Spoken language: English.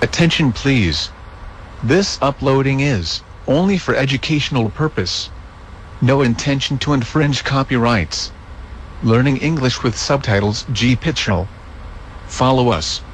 Attention please. This uploading is only for educational purpose. No intention to infringe copyrights. Learning English with subtitles G Pitchell. Follow us